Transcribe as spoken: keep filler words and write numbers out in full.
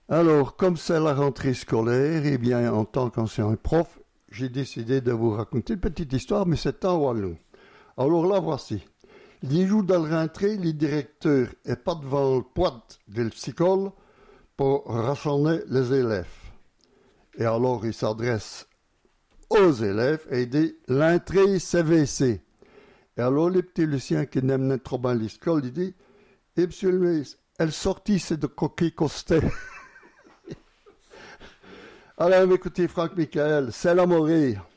Alors, comme c'est la rentrée scolaire, eh bien, en tant qu'ancien prof, j'ai décidé de vous raconter une petite histoire, mais c'est en wallon. Alors là, voici. Les jours de la rentrée, les directeurs est pas devant le poids de l'école pour rassembler les élèves. Et alors, il s'adresse aux élèves et dit « L'entrée C V C ». Et alors, les petits Luciens qui n'aiment pas trop bien l'école, il dit « Eh, monsieur le ministre, elle sortit, c'est de coquille costée ». Alors, écoutez, Franck Michael, c'est la mourir.